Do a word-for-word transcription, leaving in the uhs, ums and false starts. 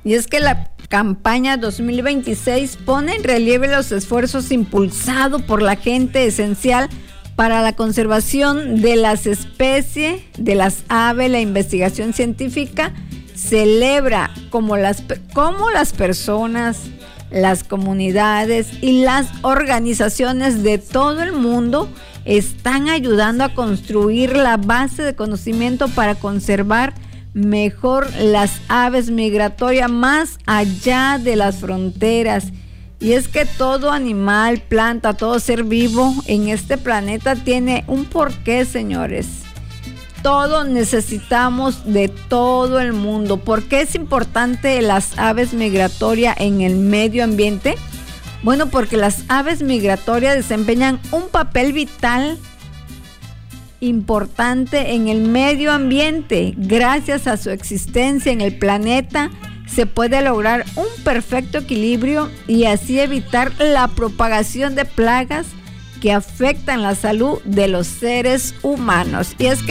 Y es que la campaña dos mil veintiséis pone en relieve los esfuerzos impulsados por la gente esencial para la conservación de las especies, de las aves. La investigación científica celebra cómo las, cómo las personas, las comunidades y las organizaciones de todo el mundo están ayudando a construir la base de conocimiento para conservar mejor las aves migratorias más allá de las fronteras. Y es que todo animal, planta, todo ser vivo en este planeta tiene un porqué, señores. Todos necesitamos de todo el mundo. ¿Por qué es importante las aves migratorias en el medio ambiente? Bueno, porque las aves migratorias desempeñan un papel vital importante en el medio ambiente. Gracias a su existencia en el planeta, se puede lograr un perfecto equilibrio y así evitar la propagación de plagas que afectan la salud de los seres humanos. Y es que